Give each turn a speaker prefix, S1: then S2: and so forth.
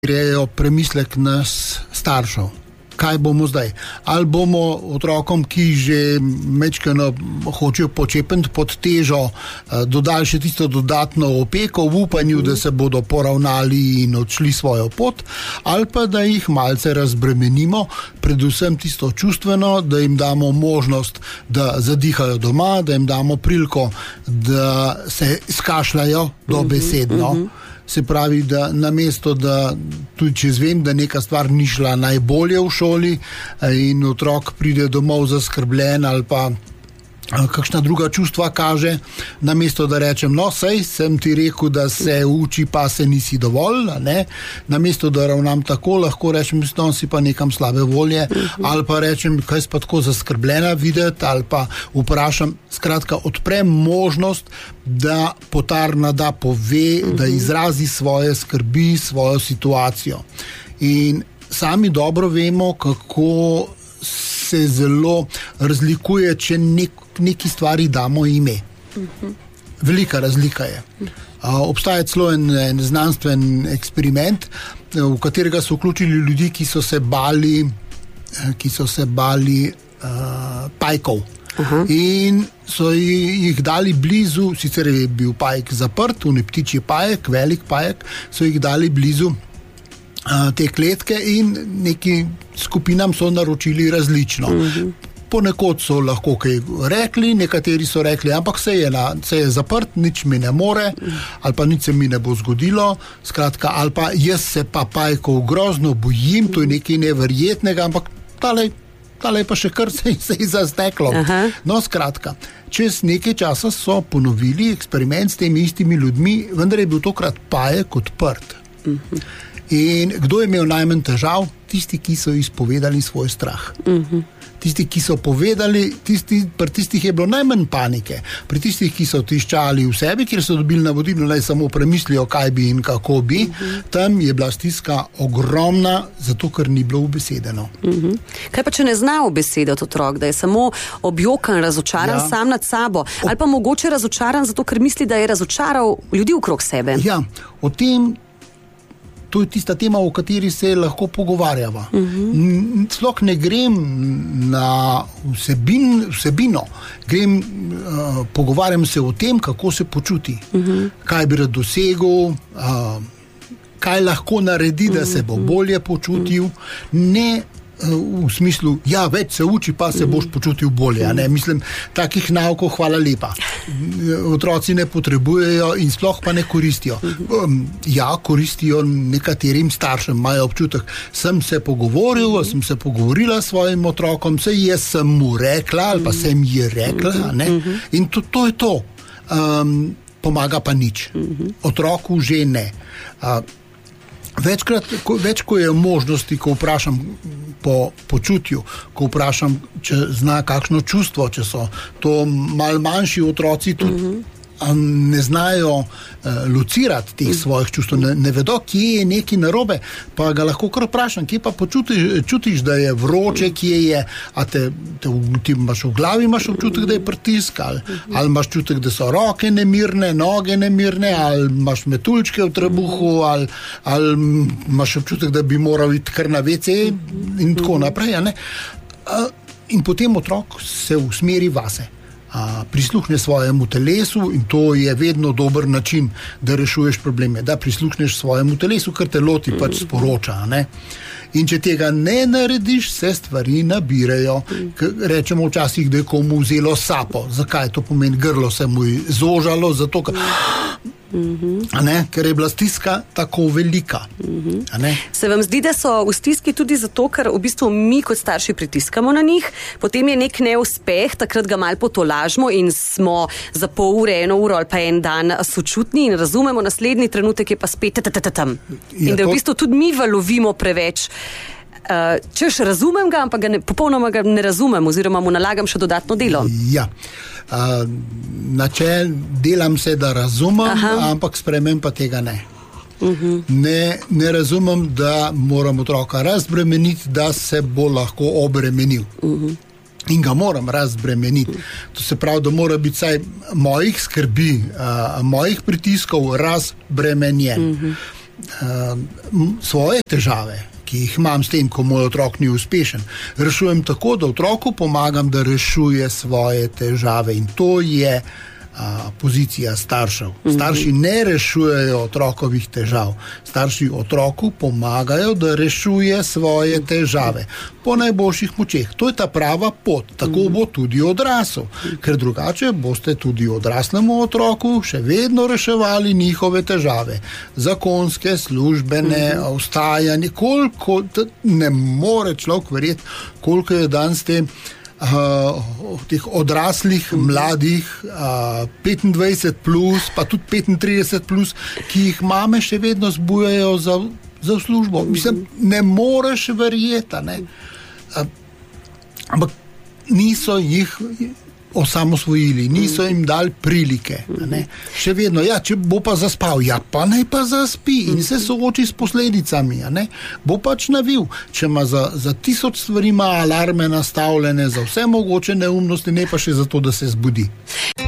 S1: grejo premislek nas staršev. Kaj bomo zdaj? Ali bomo otrokom, ki že mečkano hočejo počepiti pod težo, dodali še tisto dodatno opeko v upanju, da se bodo poravnali in odšli svojo pot, ali pa da jih malce razbremenimo, predvsem tisto čustveno, da jim damo možnost, da zadihajo doma, da jim damo priliko, da se skašljajo dobesedno. Se pravi, da namesto, da tudi če zvem, da neka stvar ni šla najbolje v šoli in otrok pride domov zaskrbljen ali pa kakšna druga čustva kaže, namesto da rečem, no, sej sem ti rekel, da se uči, pa se nisi dovolj, ne? Namesto da ravnam tako, lahko rečem, no, si pa nekam slabe volje, ali pa rečem, kaj si pa tako zaskrbljena videti, ali pa vprašam, skratka, odprem možnost, da potarna da pove, da izrazi svoje skrbi, svojo situacijo. In sami dobro vemo, kako se zelo razlikuje, če neki stvari damo ime. Velika razlika je. Obstaja celo en znanstven eksperiment, v katerega so vključili ljudi, ki so se bali pajkov. In so jih dali blizu, sicer je bil pajek zaprt, v ptičji pajek, velik pajek, so jih dali blizu te kletke in neki skupinam so naročili različno. Ponekod so lahko kaj rekli, nekateri so rekli, ampak se je zaprt, nič mi ne more, ali pa nič se mi ne bo zgodilo, skratka, ali pa jaz se pa pajkov grozno bojim, to je nekaj neverjetnega, ampak tale je pa še kar se je zasteklo. No, skratka, čez nekaj časa so ponovili eksperiment s temi istimi ljudmi, vendar je bil tokrat pajek odprt. In kdo je imel najmanj težav? Tisti, ki so izpovedali svoj strah. Tisti, ki so povedali, pri tistih je bilo najmanj panike. Pri tistih, ki so tiščali v sebi, kjer so dobili navodilo, naj samo premislijo, kaj bi in kako bi, tam je bila stiska ogromna, zato ker ni bilo ubesedeno.
S2: Kaj pa, če ne zna ubesediti otrok, da je samo objokan, razočaran sam nad sabo, ali pa mogoče razočaran zato, ker misli, da je razočaral ljudi okrog sebe?
S1: Ja, o tem, to je tista tema, o kateri se lahko pogovarjava. Sploh ne grem na vsebino, pogovarjam se o tem, kako se počuti, kaj bi rad dosegel, kaj lahko naredi, da se bo bolje počutil, ne v smislu, ja, več se uči, pa se boš počutil bolje. Ne? Mislim, takih naukov hvala lepa. Otroci ne potrebujejo in sploh pa ne koristijo. Ja, koristijo nekaterim staršem, imajo občutek, sem se pogovorila s svojim otrokom, jaz sem mu rekla, ali pa sem ji rekla, ne? In to je to. Pomaga pa nič. Otroku že ne. Več, ko je možnosti, ko vprašam po počutju, ko vprašam, če zna kakšno čustvo, če so to malo manjši otroci, tudi ne znajo locirati teh svojih čustv, ne vedo, kje je nekaj narobe, pa ga lahko kar vprašam, kje pa čutiš, da je vroče, kje je, a ti imaš v glavi, imaš občutek, da je pritisk, ali imaš občutek, da so roke nemirne, noge nemirne, ali imaš metuljčke v trebuhu, ali imaš občutek, da bi moral iti kar na WC in tako naprej, ne? In potem otrok se usmeri vase. Prisluhne svojemu telesu in to je vedno dober način, da rešuješ probleme, da prisluhneš svojemu telesu, ker telo ti pač sporoča, ne? In če tega ne narediš, se stvari nabirajo. Rečemo včasih, da je komu vzelo sapo. Zakaj? To pomeni, grlo se mu je zožalo, zato ker je bila stiska tako velika.
S2: Se vam zdi, da so v stiski tudi zato, ker v bistvu mi kot starši pritiskamo na njih, potem je nek neuspeh, takrat ga malo potolažimo in smo za pol ure, 1 uro ali pa en dan sočutni in razumemo, naslednji trenutek je pa spet tam. In da v bistvu tudi mi valovimo preveč. Češ razumem ga, ampak popolnoma ga ne razumem oziroma mu nalagam še dodatno delo.
S1: Ja. Delam se, da razumem, ampak sprejmem pa tega ne. Ne razumem, da moram otroka razbremeniti, da se bo lahko obremenil. In ga moram razbremeniti. To se pravi, da mora biti vsaj mojih skrbi, mojih pritiskov razbremenjen. svoje težave, ki jih imam s tem, ko moj otrok ni uspešen, rešujem tako, da otroku pomagam, da rešuje svoje težave, in to je pozicija staršev. Starši ne rešujejo otrokovih težav. Starši otroku pomagajo, da rešuje svoje težave po najboljših močeh. To je ta prava pot. Tako bo tudi odrasel. Ker drugače boste tudi odraslemu otroku še vedno reševali njihove težave. Zakonske, službene, ostajanje. Koliko ne more človek verjeti, koliko je danes teh odraslih, mladih, 25 plus, pa tudi 35 plus, ki jih mame še vedno zbujajo za službo. Mislim, ne moreš verjeti, ne? Ampak niso jih osamosvojili, niso jim dali prilike. Ne? Še vedno, če bo pa zaspal, pa naj pa zaspi in se sooči s posledicami. Ne? Bo pač navil. Če ima za 1000 stvari ima alarme nastavljene, za vse mogoče neumnosti, ne pa še za to, da se zbudi.